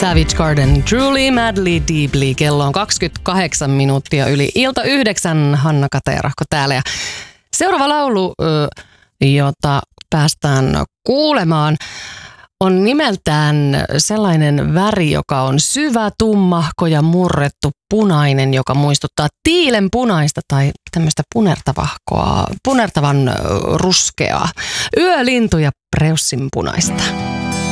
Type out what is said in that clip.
Savage Garden, Truly, Madly, Deeply. Kello on 28 minuuttia yli ilta 9. Hanna Kateerahko täällä. Ja seuraava laulu, jota päästään kuulemaan, on nimeltään sellainen väri, joka on syvä, tummahko ja murrettu punainen, joka muistuttaa tiilen punaista tai tämmöistä punertavan ruskeaa. Yölintu ja preussin punaista.